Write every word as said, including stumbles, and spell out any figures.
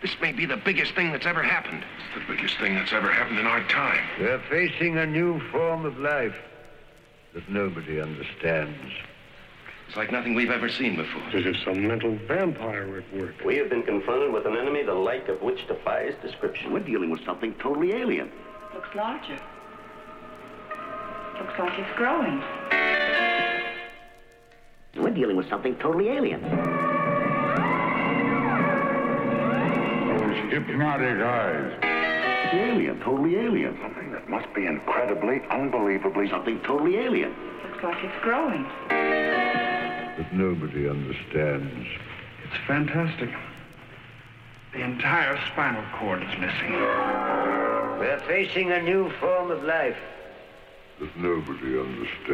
This may be the biggest thing that's ever happened. It's the biggest thing that's ever happened in our time. We're facing a new form of life that nobody understands. It's like nothing we've ever seen before. As if some mental vampire at work. We have been confronted with an enemy the like of which defies description. We're dealing with something totally alien. Looks larger. Looks like it's growing. We're dealing with something totally alien. Those hypnotic eyes. Alien, totally alien. Something that must be incredibly, unbelievably... Something totally alien. Looks like it's growing. That nobody understands. It's fantastic. The entire spinal cord is missing. We're facing a new form of life that nobody understands.